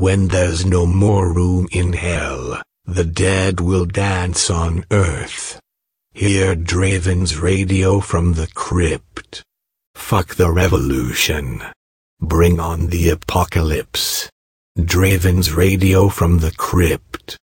When there's no more room in hell, the dead will dance on earth. Hear Draven's radio from the crypt. Fuck the revolution. Bring on the apocalypse. Draven's radio from the crypt.